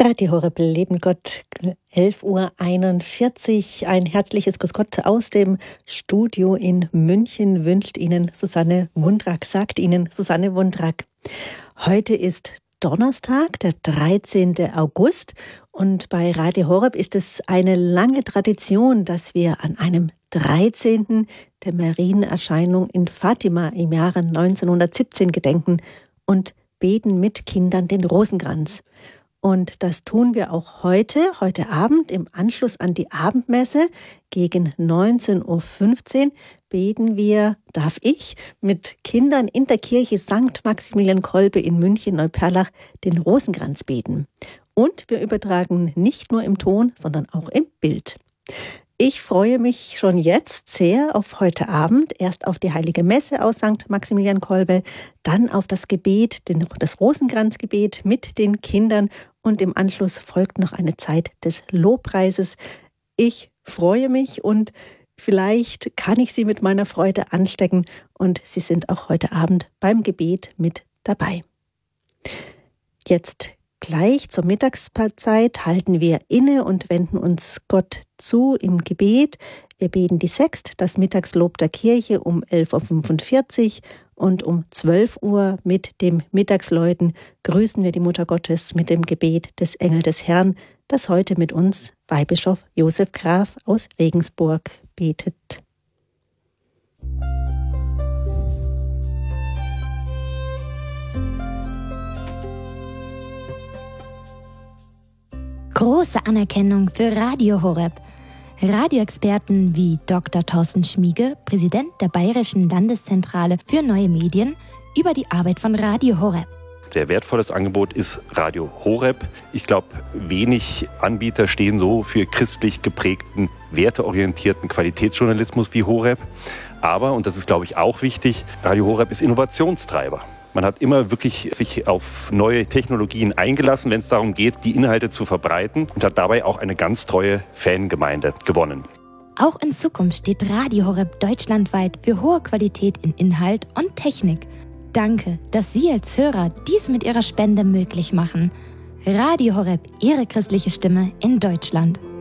Radio Horeb Leben Gott, 11:41 Uhr. Ein herzliches Grüß Gott aus dem Studio in München wünscht Ihnen Susanne Wundrak, sagt Ihnen Susanne Wundrak. Heute ist Donnerstag, der 13. August und bei Radio Horeb ist es eine lange Tradition, dass wir an einem 13. der Marienerscheinung in Fatima im Jahre 1917 gedenken und beten mit Kindern den Rosenkranz. Und das tun wir auch heute Abend im Anschluss an die Abendmesse. Gegen 19:15 Uhr darf ich mit Kindern in der Kirche St. Maximilian Kolbe in München-Neuperlach den Rosenkranz beten. Und wir übertragen nicht nur im Ton, sondern auch im Bild. Ich freue mich schon jetzt sehr auf heute Abend, erst auf die Heilige Messe aus St. Maximilian Kolbe, dann auf das Gebet, das Rosenkranzgebet mit den Kindern und im Anschluss folgt noch eine Zeit des Lobpreises. Ich freue mich und vielleicht kann ich Sie mit meiner Freude anstecken und Sie sind auch heute Abend beim Gebet mit dabei. Jetzt gleich zur Mittagszeit halten wir inne und wenden uns Gott zu im Gebet. Wir beten die Sext, das Mittagslob der Kirche um 11:45 Uhr und um 12 Uhr mit dem Mittagsläuten grüßen wir die Mutter Gottes mit dem Gebet des Engel des Herrn, das heute mit uns Weihbischof Josef Graf aus Regensburg betet. Große Anerkennung für Radio Horeb. Radioexperten wie Dr. Thorsten Schmiege, Präsident der Bayerischen Landeszentrale für neue Medien, über die Arbeit von Radio Horeb. Sehr wertvolles Angebot ist Radio Horeb. Ich glaube, wenig Anbieter stehen so für christlich geprägten, werteorientierten Qualitätsjournalismus wie Horeb. Aber, und das ist, glaube ich, auch wichtig, Radio Horeb ist Innovationstreiber. Man hat immer wirklich sich auf neue Technologien eingelassen, wenn es darum geht, die Inhalte zu verbreiten und hat dabei auch eine ganz treue Fangemeinde gewonnen. Auch in Zukunft steht Radio Horeb deutschlandweit für hohe Qualität in Inhalt und Technik. Danke, dass Sie als Hörer dies mit Ihrer Spende möglich machen. Radio Horeb, Ihre christliche Stimme in Deutschland.